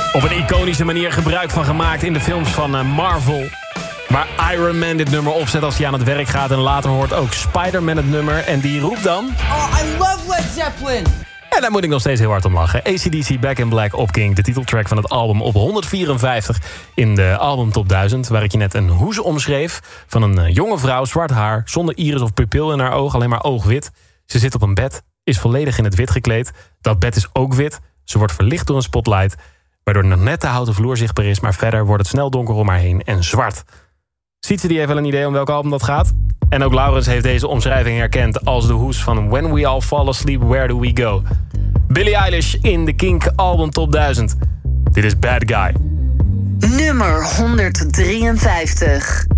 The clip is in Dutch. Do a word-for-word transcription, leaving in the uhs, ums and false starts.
Op een iconische manier gebruik van gemaakt in de films van uh, Marvel. Waar Iron Man dit nummer opzet als hij aan het werk gaat. En later hoort ook Spider-Man het nummer. En die roept dan... Oh, I love Led Zeppelin! En daar moet ik nog steeds heel hard om lachen. A C D C Back in Black op King, de titeltrack van het album op honderdvierenvijftig in de album Top duizend. Waar ik je net een hoes omschreef van een uh, jonge vrouw, zwart haar, zonder iris of pupil in haar oog, alleen maar oogwit. Ze zit op een bed, is volledig in het wit gekleed. Dat bed is ook wit. Ze wordt verlicht door een spotlight, waardoor nog net de houten vloer zichtbaar is, maar verder wordt het snel donker om haar heen en zwart. Sietse die heeft wel een idee om welk album dat gaat. En ook Laurens heeft deze omschrijving herkend als de hoes van When We All Fall Asleep, Where Do We Go? Billie Eilish in de Kink album Top duizend. Dit is Bad Guy. Nummer honderddrieënvijftig.